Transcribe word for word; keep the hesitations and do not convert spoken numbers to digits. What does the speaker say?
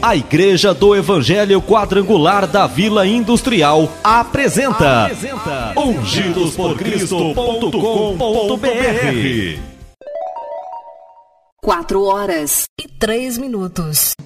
A Igreja do Evangelho Quadrangular da Vila Industrial apresenta, apresenta ungidos por cristo ponto com ponto br. Quatro horas e três minutos.